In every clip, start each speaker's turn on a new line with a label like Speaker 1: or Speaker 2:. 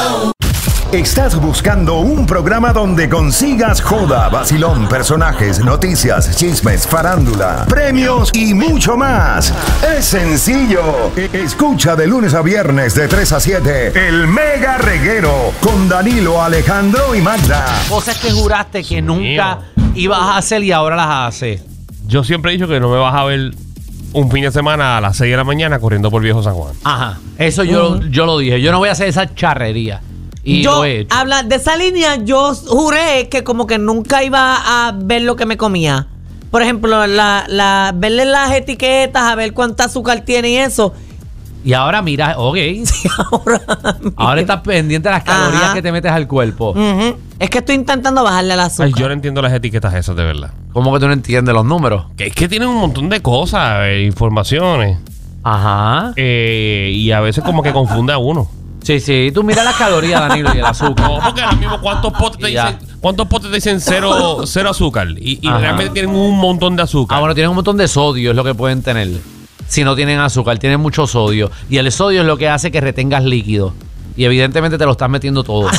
Speaker 1: Show.
Speaker 2: ¿Estás buscando un programa donde consigas joda, vacilón, personajes, noticias, chismes, farándula, premios y mucho más? Es sencillo. Escucha de lunes a viernes de 3 a 7 El Mega Reguero con Danilo, Alejandro y Magda.
Speaker 3: Cosas que juraste que nunca ibas a hacer y ahora las haces.
Speaker 4: Yo siempre he dicho que no me vas a ver un fin de semana a las 6 de la mañana corriendo por Viejo San Juan.
Speaker 3: Ajá, eso yo lo dije. Yo no voy a hacer esa charrería. Y
Speaker 5: yo,
Speaker 3: lo he hecho.
Speaker 5: habla de esa línea, yo juré que como que nunca iba a ver lo que me comía. Por ejemplo, verle las etiquetas, a ver cuánta azúcar tiene y eso.
Speaker 3: Y ahora mira, ok.
Speaker 5: Sí,
Speaker 3: ahora estás pendiente de las calorías que te metes al cuerpo.
Speaker 5: Es que estoy intentando bajarle al azúcar.
Speaker 4: Ay, yo no entiendo las etiquetas esas, de verdad.
Speaker 3: ¿Cómo que tú no entiendes los números?
Speaker 4: Que es que tienen un montón de cosas, informaciones.
Speaker 3: Ajá.
Speaker 4: Y a veces como que confunde a uno.
Speaker 3: Sí, tú miras las calorías, Danilo, y el azúcar.
Speaker 4: No, porque ahora mismo ¿cuántos potes te dicen cero azúcar? Y realmente tienen un montón de azúcar.
Speaker 3: Bueno, tienen un montón de sodio, es lo que pueden tener. Si no tienen azúcar, tienen mucho sodio. Y el sodio es lo que hace que retengas líquido. Y evidentemente te lo estás metiendo todo.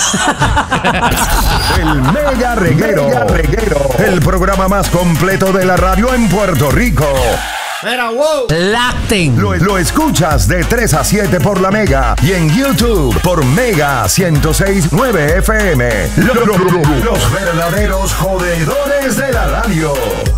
Speaker 2: El Mega Reguero. El programa más completo de la radio en Puerto Rico.
Speaker 1: Mira, wow.
Speaker 5: Lacten.
Speaker 2: Lo escuchas de 3 a 7 por la Mega y en YouTube por Mega 106.9 FM. Los verdaderos jodedores de la radio.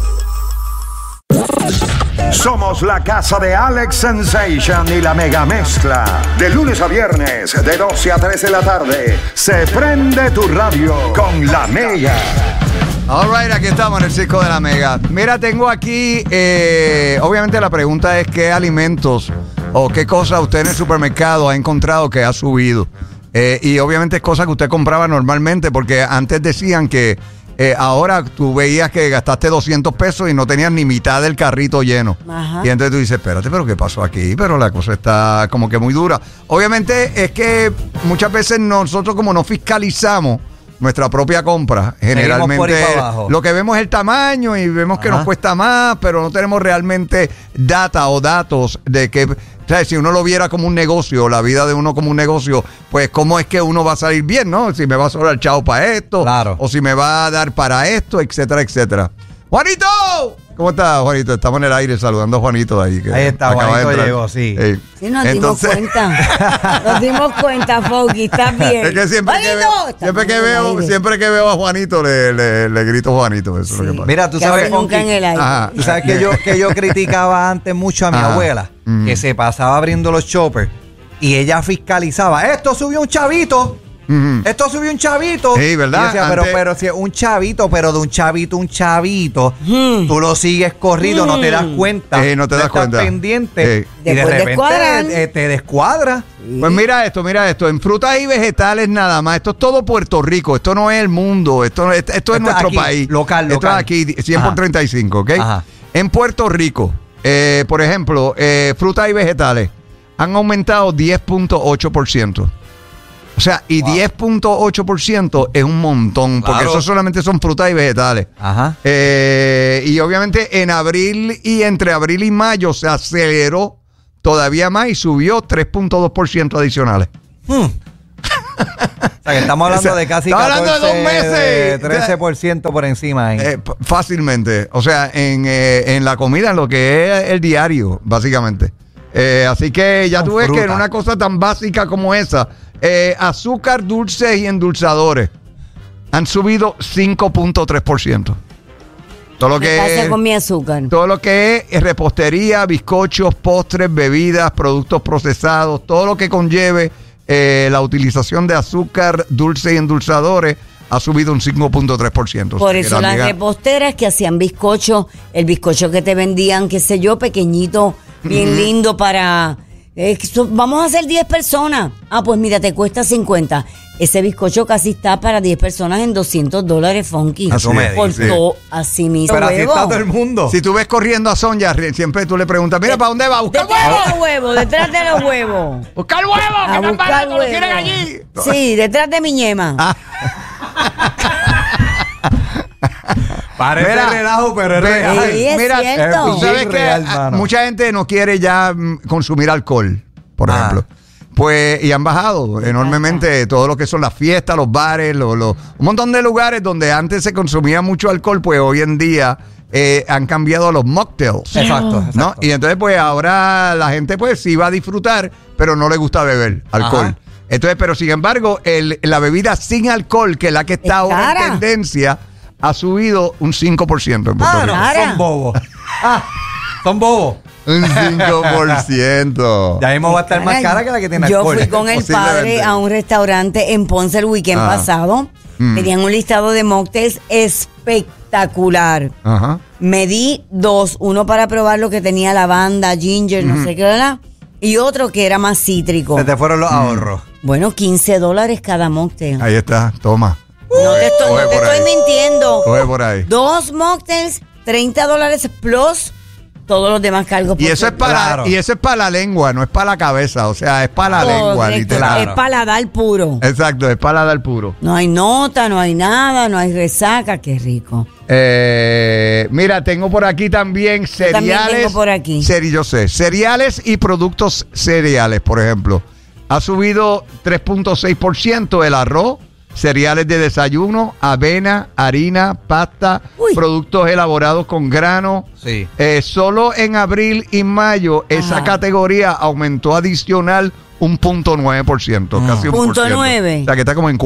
Speaker 2: Somos la casa de Alex Sensation y la Mega Mezcla. De lunes a viernes, de 12 a 3 de la tarde. Se prende tu radio con la Mega.
Speaker 6: All right, aquí estamos en el Circo de la Mega. Mira, tengo aquí, obviamente la pregunta es qué alimentos o qué cosas usted en el supermercado ha encontrado que ha subido. Y obviamente es cosas que usted compraba normalmente, porque antes decían que ahora tú veías que gastaste 200 pesos y no tenías ni mitad del carrito lleno. Ajá. Y entonces tú dices, espérate, pero ¿qué pasó aquí? Pero la cosa está como que muy dura. Obviamente es que muchas veces nosotros como no fiscalizamos nuestra propia compra, generalmente lo que vemos es el tamaño y vemos que nos cuesta más, pero no tenemos realmente data o datos de que, ¿sabes? Si uno lo viera como un negocio, la vida de uno como un negocio, pues cómo es que uno va a salir bien, ¿no? Si me va a sobrar chavo para esto, claro, o si me va a dar para esto, etcétera, etcétera. ¡Juanito! ¿Cómo estás, Juanito? Estamos en el aire saludando a Juanito de ahí. Que
Speaker 7: ahí está, Juanito llegó, sí.
Speaker 8: Sí, nos dimos cuenta. Nos dimos cuenta, Foggy, estás bien.
Speaker 6: Es que siempre que veo a Juanito, le grito Juanito. Eso es lo que pasa.
Speaker 7: Mira, tú sabes, Foggy, tú sabes que yo criticaba antes mucho a mi abuela, que se pasaba abriendo los choppers y ella fiscalizaba. Esto subió un chavito. Esto subió un chavito.
Speaker 6: Sí, ¿verdad?
Speaker 7: Decía, pero si es un chavito, pero de un chavito, tú lo sigues corrido, no te das cuenta.
Speaker 6: No te das cuenta.
Speaker 7: Estás pendiente.
Speaker 8: Y de repente
Speaker 7: te descuadra.
Speaker 6: Pues mira esto. En frutas y vegetales nada más. Esto es todo Puerto Rico. Esto no es el mundo. Esto es nuestro
Speaker 7: aquí,
Speaker 6: país.
Speaker 7: Local.
Speaker 6: Esto es aquí, 100 por 35, ¿ok? Ajá. En Puerto Rico, por ejemplo, frutas y vegetales han aumentado 10.8%. O sea, y 10.8% es un montón, porque eso solamente son frutas y vegetales. Ajá. Y obviamente en abril y entre abril y mayo se aceleró todavía más y subió 3.2% adicionales.
Speaker 7: O sea, que estamos hablando de casi 13% por encima.
Speaker 6: Fácilmente. O sea, en la comida, en lo que es el diario, básicamente. Así que ya tú ves que en una cosa tan básica como esa, azúcar, dulces y endulzadores han subido 5.3%. Todo lo que
Speaker 8: pasa con mi azúcar?
Speaker 6: Todo lo que es repostería, bizcochos, postres, bebidas, productos procesados, todo lo que conlleve la utilización de azúcar, dulces y endulzadores ha subido un 5.3%.
Speaker 8: Por eso las reposteras que hacían bizcocho, el bizcocho que te vendían, qué sé yo, pequeñito, bien lindo para... vamos a hacer 10 personas. Pues mira, te cuesta 50. Ese bizcocho casi está para 10 personas en $200, Funky. Por todo, así mismo.
Speaker 7: Pero así está todo el mundo.
Speaker 6: Si tú ves corriendo a Sonia, siempre tú le preguntas, mira, ¿para dónde va? ¿A buscar
Speaker 8: huevos? Detrás de los huevos.
Speaker 6: ¡Buscar huevos!
Speaker 8: A
Speaker 6: ¡Que
Speaker 8: buscar
Speaker 6: huevos! ¡Lo tienen allí!
Speaker 8: Sí, detrás de mi ñema.
Speaker 7: Parece relajo, pero es real.
Speaker 8: Sí, es cierto.
Speaker 6: ¿Sabes qué? Mucha gente no quiere ya consumir alcohol, por ejemplo. Pues, y han bajado enormemente todo lo que son las fiestas, los bares, un montón de lugares donde antes se consumía mucho alcohol, pues hoy en día han cambiado a los mocktails.
Speaker 7: Exacto.
Speaker 6: ¿No? Y entonces, pues ahora la gente, pues sí va a disfrutar, pero no le gusta beber alcohol.
Speaker 7: Ajá.
Speaker 6: Entonces, pero sin embargo, la bebida sin alcohol, que es la que está ahora en tendencia, ha subido un 5% en Puerto Rico.
Speaker 7: Son bobos. Son bobos.
Speaker 6: Un 5%.
Speaker 7: Ya mismo va a estar más cara que la que tiene
Speaker 8: Yo
Speaker 7: alcohol.
Speaker 8: fui con el padre a un restaurante en Ponce el weekend pasado. Tenían un listado de mocktails espectacular.
Speaker 6: Ajá.
Speaker 8: Me di 2, uno para probar lo que tenía lavanda, ginger, no sé qué era, y otro que era más cítrico.
Speaker 7: Se te fueron los ahorros.
Speaker 8: Bueno, $15 cada mocktail.
Speaker 6: Ahí está, toma.
Speaker 8: No te
Speaker 6: Coge por
Speaker 8: estoy
Speaker 6: ahí.
Speaker 8: mintiendo.
Speaker 6: Coge por ahí.
Speaker 8: 2 mocktails, $30 plus todos los demás cargos.
Speaker 6: Y eso es para la lengua, no es para la cabeza, o sea, es para la lengua, literal.
Speaker 8: Es paladar puro.
Speaker 6: Exacto, es para dar puro.
Speaker 8: No hay nota, no hay nada, no hay resaca, qué rico.
Speaker 6: Mira, tengo por aquí también cereales.
Speaker 8: también tengo por aquí.
Speaker 6: Yo sé, cereales y productos cereales, por ejemplo. Ha subido 3.6% el arroz, cereales de desayuno, avena, harina, pasta, productos elaborados con grano.
Speaker 7: Sí.
Speaker 6: Solo en abril y mayo esa categoría aumentó adicional un 0.9%, casi un
Speaker 8: 0.9.
Speaker 6: O sea que está como en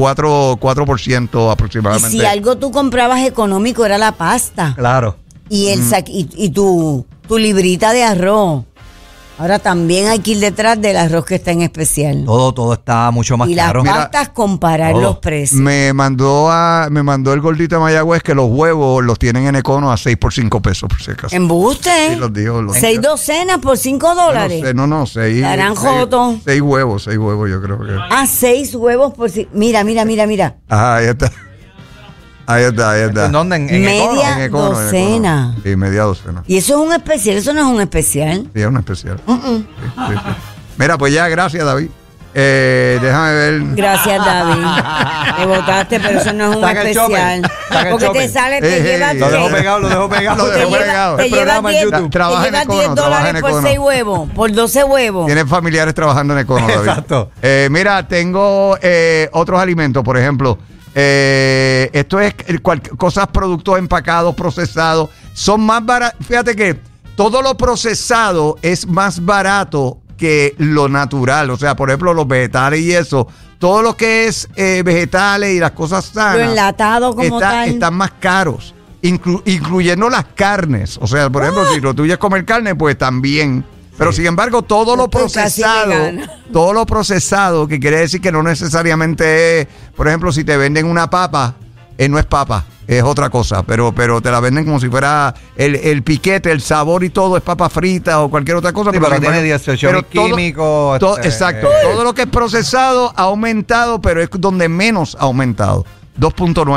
Speaker 6: 4%
Speaker 8: Y
Speaker 6: aproximadamente.
Speaker 8: si algo tú comprabas económico era la pasta.
Speaker 7: Claro.
Speaker 8: Y y tu librita de arroz. Ahora también hay que ir detrás del arroz que está en especial.
Speaker 7: Todo está mucho más
Speaker 8: Y las
Speaker 7: caro.
Speaker 8: pastas, comparar los precios.
Speaker 6: Me mandó el gordito de Mayagüez que los huevos los tienen en Econo a 6 por 5 pesos, por si acaso.
Speaker 8: ¿Embuste?
Speaker 6: Sí, los dijo.
Speaker 8: 6 docenas por $5.
Speaker 6: No, 6.
Speaker 8: Naranjoto.
Speaker 6: 6 huevos, yo creo que.
Speaker 8: 6 huevos por Mira.
Speaker 6: Ajá, ahí está. Ahí está.
Speaker 7: ¿En dónde? ¿En
Speaker 8: Media
Speaker 6: En Econo,
Speaker 8: docena.
Speaker 6: Sí, media docena.
Speaker 8: Y eso es un especial, eso no es un especial.
Speaker 6: Sí, es un especial. Sí. Mira, pues ya, gracias, David. Déjame ver.
Speaker 8: Gracias, David. Te votaste, pero eso no es un
Speaker 7: Saca el
Speaker 8: especial.
Speaker 7: chopper. Saca el
Speaker 8: Porque te
Speaker 7: chopper.
Speaker 8: sale, te lleva
Speaker 6: Lo dejo
Speaker 7: pegado.
Speaker 6: Lo dejo pegado.
Speaker 8: te
Speaker 6: El
Speaker 8: lleva
Speaker 6: programa en
Speaker 8: 10
Speaker 6: YouTube. Trabaja en Econo, trabaja en
Speaker 8: $10 por
Speaker 6: Econo.
Speaker 8: 6 huevos, por 12 huevos.
Speaker 6: Tienes familiares trabajando en Econo, David.
Speaker 7: Exacto.
Speaker 6: Mira, tengo otros alimentos, por ejemplo. Esto es cosas, productos empacados, procesados. Son más baratos. Fíjate que todo lo procesado es más barato que lo natural. O sea, por ejemplo, los vegetales y eso. Todo lo que es vegetales y las cosas sanas.
Speaker 8: Lo enlatado como tal.
Speaker 6: Están más caros. Incluyendo las carnes. O sea, por ejemplo, si lo tuyo es comer carne, pues también. Pero sin embargo, todo lo procesado, que quiere decir que no necesariamente es, por ejemplo, si te venden una papa, no es papa, es otra cosa, pero te la venden como si fuera el piquete, el sabor y todo, es papa frita o cualquier otra cosa.
Speaker 7: Sí, pero tiene 18 químicos.
Speaker 6: Exacto, todo lo que es procesado ha aumentado, pero es donde menos ha aumentado. 2.9.